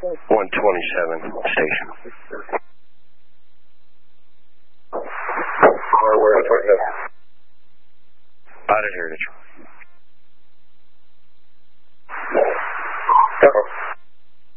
127 station. We're at 27. Out of Heritage.